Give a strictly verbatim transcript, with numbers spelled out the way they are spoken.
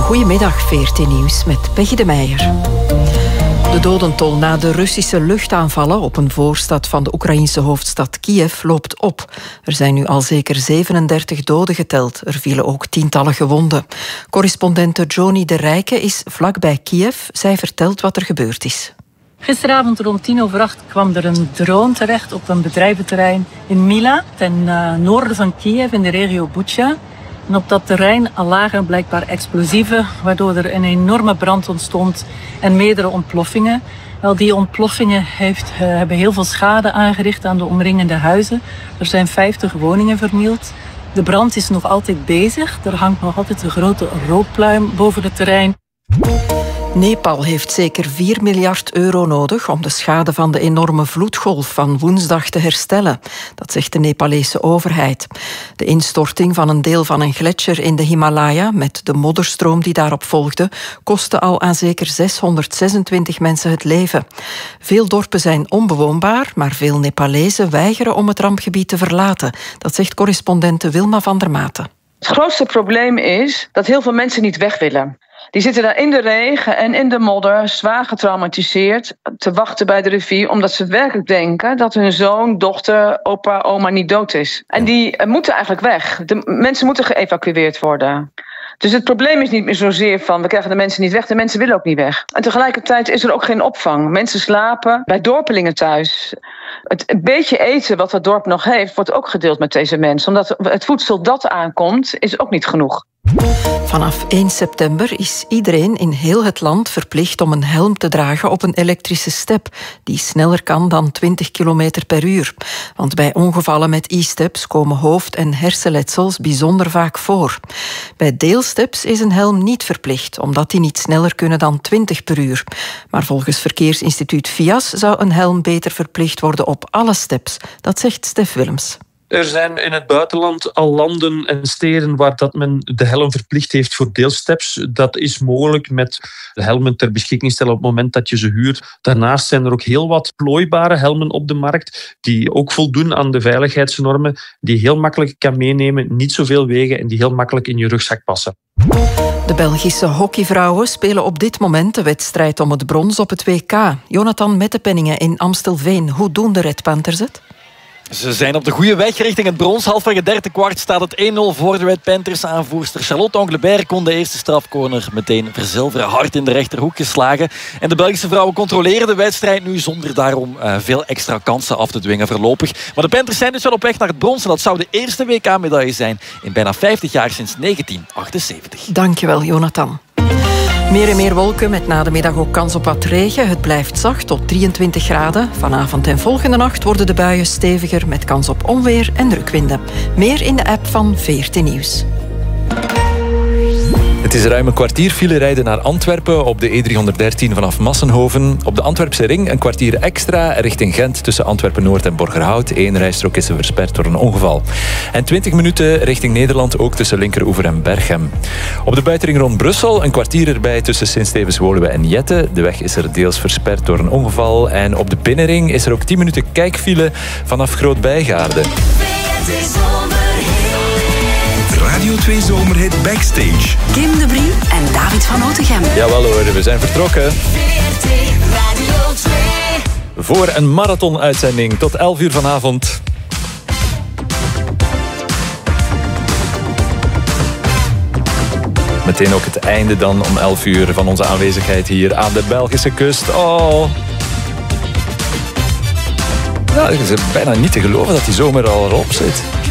Goedemiddag, V R T Nieuws met Peggy de Meijer. De dodentol na de Russische luchtaanvallen op een voorstad van de Oekraïnse hoofdstad Kiev loopt op. Er zijn nu al zeker zevenendertig doden geteld. Er vielen ook tientallen gewonden. Correspondente Joni de Rijke is vlakbij Kiev. Zij vertelt wat er gebeurd is. Gisteravond rond tien over acht kwam er een drone terecht op een bedrijventerrein in Mila, ten uh, noorden van Kiev in de regio Bucha. En op dat terrein lagen blijkbaar explosieven, waardoor er een enorme brand ontstond en meerdere ontploffingen. Wel, die ontploffingen heeft, uh, hebben heel veel schade aangericht aan de omringende huizen. Er zijn vijftig woningen vernield. De brand is nog altijd bezig. Er hangt nog altijd een grote rookpluim boven het terrein. Nepal heeft zeker vier miljard euro nodig om de schade van de enorme vloedgolf van woensdag te herstellen. Dat zegt de Nepalese overheid. De instorting van een deel van een gletsjer in de Himalaya, met de modderstroom die daarop volgde, kostte al aan zeker zeshonderdzesentwintig mensen het leven. Veel dorpen zijn onbewoonbaar, maar veel Nepalezen weigeren om het rampgebied te verlaten. Dat zegt correspondente Wilma van der Maten. Het grootste probleem is dat heel veel mensen niet weg willen. Die zitten daar in de regen en in de modder, zwaar getraumatiseerd, te wachten bij de rivier, omdat ze werkelijk denken dat hun zoon, dochter, opa, oma niet dood is. En die moeten eigenlijk weg. De mensen moeten geëvacueerd worden. Dus het probleem is niet meer zozeer van, we krijgen de mensen niet weg, de mensen willen ook niet weg. En tegelijkertijd is er ook geen opvang. Mensen slapen bij dorpelingen thuis. Het beetje eten wat het dorp nog heeft, wordt ook gedeeld met deze mensen. Omdat het voedsel dat aankomt, is ook niet genoeg. Vanaf één september is iedereen in heel het land verplicht om een helm te dragen op een elektrische step, die sneller kan dan twintig kilometer per uur. Want bij ongevallen met e-steps komen hoofd- en hersenletsels bijzonder vaak voor. Bij deelsteps is een helm niet verplicht, omdat die niet sneller kunnen dan twintig per uur. Maar volgens Verkeersinstituut V I A S zou een helm beter verplicht worden op alle steps. Dat zegt Stef Willems. Er zijn in het buitenland al landen en steden waar dat men de helm verplicht heeft voor deelsteps. Dat is mogelijk met de helmen ter beschikking stellen op het moment dat je ze huurt. Daarnaast zijn er ook heel wat plooibare helmen op de markt die ook voldoen aan de veiligheidsnormen, die heel makkelijk kan meenemen, niet zoveel wegen en die heel makkelijk in je rugzak passen. De Belgische hockeyvrouwen spelen op dit moment de wedstrijd om het brons op het W K. Jonathan Mettepenningen in Amstelveen. Hoe doen de Red Panthers het? Ze zijn op de goede weg richting het brons. Halfweg het derde kwart staat het één nul voor de Red Panthers. Aanvoerster Charlotte Anglebert kon de eerste strafcorner meteen verzilveren. Hard in de rechterhoek geslagen. En de Belgische vrouwen controleren de wedstrijd nu zonder daarom uh, veel extra kansen af te dwingen voorlopig. Maar de Panthers zijn dus wel op weg naar het brons. En dat zou de eerste W K-medaille zijn in bijna vijftig jaar sinds negentien achtenzeventig. Dankjewel, Jonathan. Meer en meer wolken, met na de middag ook kans op wat regen. Het blijft zacht tot drieëntwintig graden. Vanavond en volgende nacht worden de buien steviger met kans op onweer en drukwinden. Meer in de app van V R T Nieuws. Het is ruim een kwartier file rijden naar Antwerpen op de E driehonderddertien vanaf Massenhoven. Op de Antwerpse ring een kwartier extra richting Gent tussen Antwerpen-Noord en Borgerhout. Eén rijstrook is versperd door een ongeval. En twintig minuten richting Nederland ook tussen Linkeroever en Berchem. Op de buitenring rond Brussel een kwartier erbij tussen Sint-Stevens-Woluwe en Jette. De weg is er deels versperd door een ongeval. En op de binnenring is er ook tien minuten kijkfile vanaf Groot-Bijgaarde. Radio twee Zomerhit Backstage. Kim de Brie en David van Otegem. Jawel hoor, we zijn vertrokken. Voor een marathonuitzending tot elf uur vanavond. Meteen ook het einde dan om elf uur van onze aanwezigheid hier aan de Belgische kust. Oh... Ja, het is bijna niet te geloven dat die zomer al erop zit.